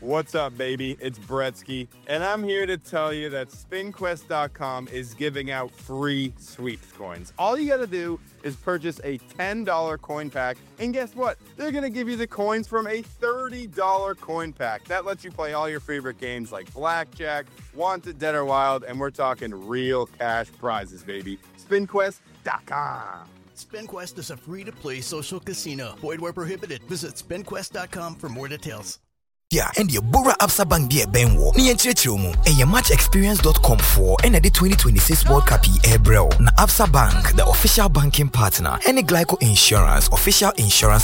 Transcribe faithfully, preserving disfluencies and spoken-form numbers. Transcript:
What's up, baby? It's Bretsky, and I'm here to tell you that spin quest dot com is giving out free sweeps coins. All you gotta do is purchase a ten dollar coin pack, and guess what? They're gonna give you the coins from a thirty dollar coin pack. That lets you play all your favorite games like Blackjack, Wanted, Dead or Wild, and we're talking real cash prizes, baby. spin quest dot com. SpinQuest is a free-to-play social casino. Void where prohibited. Visit spin quest dot com for more details. Yeah, and your Bora Absa Bank be a benwo. Ni enchichumu. E ya match experience dot com for and the twenty twenty-six World Cup Ebrel. Na Absa Bank, the official banking partner. Any Glyco Insurance, official insurance